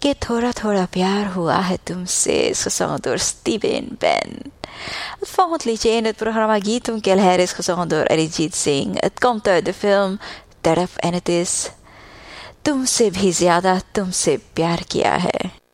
कि थोड़ा थोड़ा प्यार हुआ है तुमसे, gezongen door Steven Ben. Het volgende liedje in het programma Gitum Kelher is gezongen door Arijit Singh. Het komt uit de film Taraf en het is तुमसे भी ज्यादा तुमसे प्यार किया है.